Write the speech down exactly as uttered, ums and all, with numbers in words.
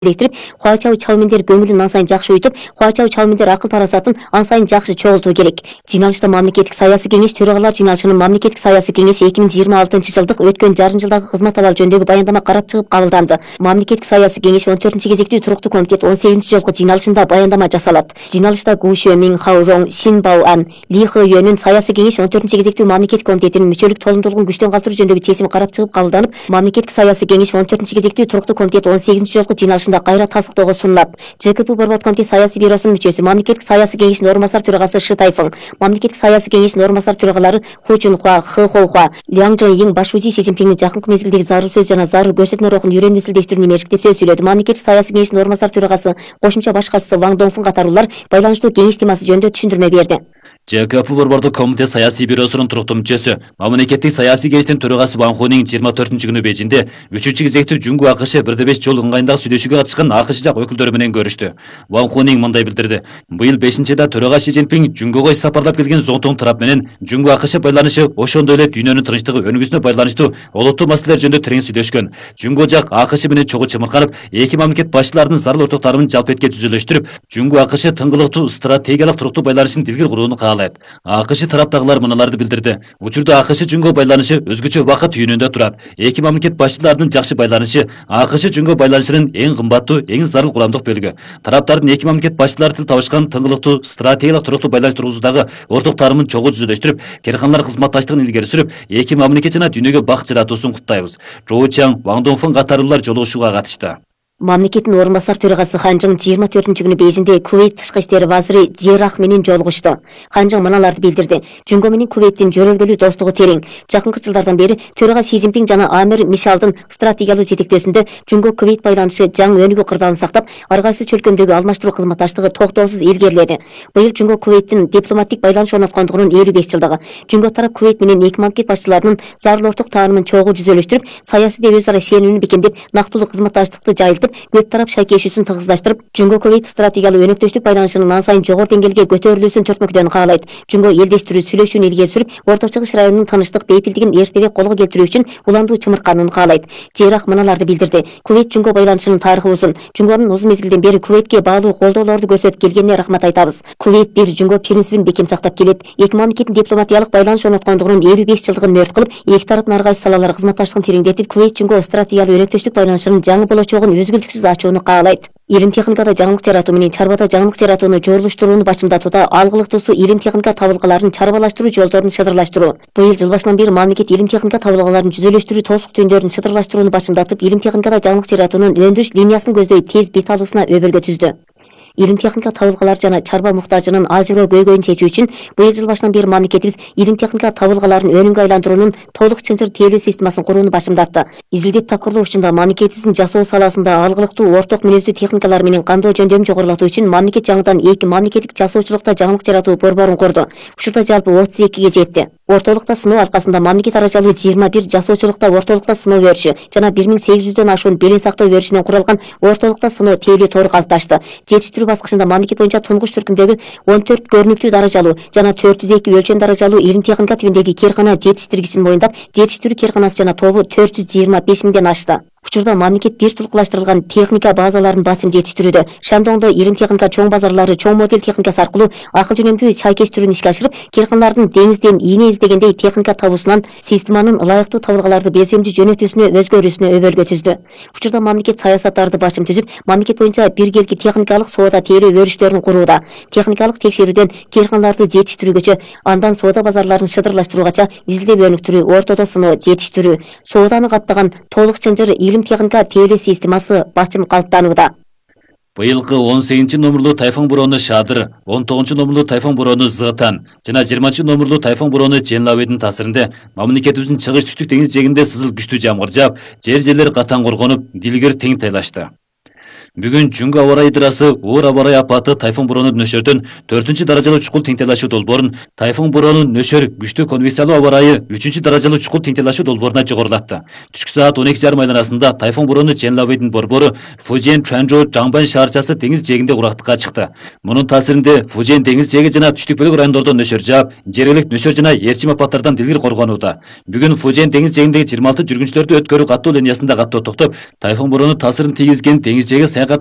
Elektrik, Хуачау чаумендер көңілін ан сайын жақшы өйтіп, Хуачау чаумендер ақыл парасатын ан сайын жақшы чоғылту керек. Жиналышта мамлекеттік саясы кеңеш төрағалар жиналышының мамлекеттік саясы кеңеш эки миң жыйырма алтынчы жылдық өткен жарым жылдағы қызмат абалы жөніндегі баяндама қарап шығып қабылданды. Мамлекеттік саясы кеңеш он төртінші кезектүү туруктуу комитет он сегизинчи жолғы жиналышында баяндама жасалат. Жиналышта Гу Шуэмин, Хау Рong, Шин Бао Ан, Ли Хэ Юэнин саясы кеңеш он төртінші кезектүү мамлекеттик комитетинин мүчөлүк толумдуулугун күчтөн калтыруу жөнүндөгү чечим карап чыгып кабылданып, мамлекеттик саясы кеңеш он төртінші кезектүү туруктуу комитет он сегизинчи жолғы жиналышында кайра тастыктоого сунулат. ЖКП Борбордук комитет саясий бюросунун мүчөсү, мамлекеттик саясий кеңештин орун басар төрагасы Шы Тайфың, мамлекеттик саясий кеңештин орун басар төрагалары Ху Чунхуа, Хэ Хоухуа, Ляң Чжэйин башчы Си Цзиньпиндин жакынкы мезгилдеги зарыл сөз жана зарыл көрсөтмө рухун үйрөнмөсүлдөштүрүүнү мешиктеп сөз сүйлөдү. Мамлекеттик саясий кеңештин орун басар төрагасы кошумча баш катчысы Ваң Доңфун катарлуулар байланыштуу кеңеш темасы жөнүндө түшүндүрмө берди. ЖКП Борбордук комитет саясий бюросунун туруктуу мүчөсү, мамлекеттик саясий кеңештин төрагасы Ван Хунин жыйырма төртүнчү күнү Бейжинде үчүнчү кезектүү Жүнгү АКШ бирде беш жол ыңгайындагы сүйлөшүүгө катышкан АКШ жак өкүлдөрү менен көрүштү. Ван Хунин мындай билдирди: быйыл бешинчи айда төрага Си Цзиньпин Жүнгөгө сапарлап келген зоңтоң тарап менен Жүнгү АКШ байланышы ошондой эле дүйнөнүн тынчтыгы өнүгүүсүнө байланыштуу олуттуу маселелер жөнүндө терең сүйлөшкөн. Жүнгү жак АКШ менен чогуу чымырканып, эки мамлекет башчыларынын зарыл ортоктарын жалпетке түзүлүштүрүп, Жүнгү АКШ тыңгылыктуу стратегиялык туруктуу байланышын дилгир курууну каалайт. АКШ тараптагылар мыналарды билдирди. Учурда АКШ Жүнгө байланышы өзгөчө убакыт түйүнүндө турат. Эки мамлекет башчыларынын жакшы байланышы АКШ Жүнгө байланышынын эң кымбаттуу, эң зарыл курамдык бөлүгү. Тараптардын эки мамлекет башчылары тил табышкан тыңгылыктуу стратегиялык туруктуу байланыш тургузуудагы ортоктарымын чогуу түзүлүштүрүп, керканлар кызматташтыгын илгери сүрүп, эки мамлекет жана дүйнөгө бак жаратуусун куттайбыз. Жоу Чаң, Ваң Доңфун катарлуулар жолугушууга катышты. Мамлекеттин орун басар төрагасы Ханжың жыйырма төртүнчү күнү Бейжинде Кувейт тышкы иштер вазири Джерах менен жолугушту. Ханжың мыналарды билдирди: Жүнгө менен Кувейттин жөрөлгөлүү достугу терең. Жакынкы жылдардан бери төрага Си Цзиньпин жана Амир Мишалдын стратегиялык жетектөөсүндө Жүнгө Кувейт байланышы жаңы өнүгүү кырдаалын сактап, ар кайсы чөлкөмдөгү алмаштыруу кызматташтыгы токтоосуз илгериледи. Быйыл Жүнгө Кувейттин дипломаттик байланыш орноткондугунун элүү беш жылдыгы. Жүнгө тарап Кувейт менен эки мамлекет башчыларынын зарыл орток таанымын чогуу жүзөлөштүрүп, саясий деп өз ара ишенүүнү бекемдеп, нактылуу кызматташтыкты жайылтып, көп тарап шайкешүүсүн тыгыздаштырып, Жүнгө Кувейт стратегиялык өнөктөштүк байланышынын ан сайын жогору деңгээлге көтөрүлүүсүн төртмөкдөн каалайт. Жүнгө элдештирүү сүйлөшүүнү илгери сүрүп, Орто Чыгыш районунун тынычтык, бейпилдигин эртерээк колго келтирүү үчүн уландуу чымырканын каалайт. Жерах мыналарды билдирди: Кувейт Жүнгө байланышынын тарыхы узун. Жүнгөнүн узун мезгилден бери Кувейтке баалуу колдоолорду көрсөтүп келгенине рахмат айтабыз. Кувейт бир Жүнгө принцибин бекем сактап келет. Эки мамлекеттин дипломатиялык байланыш орноткондугунун элүү беш жылдыгын мөрт кылып, эки тараптын ар кайсы салалар кызматташтыгын тереңдетип, Кувейт Жүнгө стратегиялык өнөктөштүк байланышынын жаңы болочогун үзгүлтүксүз ачууну каалайт. Илим техникада жаңылык жаратуу менен чарбада жаңылык жаратууну жорулуштурууну башымдатууда алгылыктуусу илим техника табылгаларын чарбалаштыруу жолдорун шыдырлаштыруу. Быйыл жыл башынан бери мамлекет илим техника табылгаларын жүзөлөштүрүү тосук түйүндөрүн шыдырлаштырууну башымдатып, илим техникада жаңылык жаратуунун өндүрүш линиясын көздөй тез бет алуусуна өбөлгө түздү. Илим техника табылгалар жана чарба муктажынын ажыроо көйгөйүн чечүү үчүн быйыл жыл башынан бери мамлекетибиз илим техника табылгаларын өнүмгө айландыруунун толук чынжыр тейлөө системасын курууну башымдатты. Изилдеп тапкырлоо учурунда мамлекетибиздин жасоо саласында алгылыктуу орток мүнөздүү техникалар менен камдоо жөндөмүн жогорулатуу үчүн мамлекет жаңыдан эки мамлекеттик жасоочулукта жаңылык жаратуу борборун курду. Учурда жалпы отуз экиге жетти. Ортолукта сыноо аркасында мамлекет аралашуу жыйырма бир жасоочулукта ортолукта сыноо өрүшү жана бир миң сегиз жүздөн ашуун белең сактоо өрүшүнөн куралган ортолукта сыноо тейлөө тору калыпташты. Жетиштирүү баскычында мамлекет боюнча тунгуч түркүмдөгү он төрт көрүнүктүү даражалуу жана төрт жүз эки өлчөм даражалуу илим техника тибиндеги керкана жетиштиргичин моюндап, жетиштирүү керканасы жана тобу төрт жүз жыйырма беш миңден ашты. Учурда мамлекет бир тулкулаштырылган техника базаларын басым жетиштирүүдө. Шандоңдо илим техника чоң базарлары чоң модель техникасы аркылуу акыл жөнөмдүү чайкештирүүнү ишке ашырып, керканлардын деңизден ийне издегендей техника табуусунан системанын ылайыктуу табылгаларды белсемдүү жөнөтүүсүнө өзгөрүүсүнө өбөлгө түздү. Учурда мамлекет саясаттарды башым түзүп, мамлекет боюнча биргелки техникалык соода тейлөө өрүштөрүн курууда. Техникалык текшерүүдөн керканларды жетиштирүүгөчө, андан соода базарларын шыдырлаштыруугача изилдеп өнүктүрүү, ортодо сыноо, жетиштирүү, сооданы каптаган толук чынжыр илим техника тейлөө системасы башым калыптанууда. Быйылкы он сегизинчи номерлуу тайфун бороону Шадыр, он тогузунчу номерлуу тайфун бороону Зыгытан жана жыйырманчы номерлуу тайфун бороону Женлабайдын таасиринде мамлекетибиздин чыгыш түштүк деңиз жээгинде сызыл күчтүү жамгыр жаап, жер-жерлер катаң коргонуп, дилгер тең тайлашты. Бүгүн Жүнгө аба ырайы ыдырасы оор аба ырайы апаты тайфун бороону нөшөрдөн төртүнчү даражалуу чукул теңтелашуу долбоорун, тайфун бороону нөшөр күчтүү конвекциялуу аба ырайы үчүнчү даражалуу чукул теңтелашуу долбооруна жогорулатты. Түшкү саат он эки жарым айланасында тайфун бороону Женлабайдын борбору Фужен Чуанжоу Жаңбан шаарчасы деңиз жээгинде урактыкка чыкты. Мунун таасиринде Фужен деңиз жээги жана түштүк бөлүк райондордо нөшөр жаап, жергиликтүү нөшөр жана ээрчим апаттардан дилгир коргонууда. Бүгүн Фужен деңиз жээгиндеги жыйырма алты жүргүнчүлөрдү өткөрүү каттоо линиясында каттоо токтоп, тайфун бороону таасирин тийгизген деңиз жээги саякат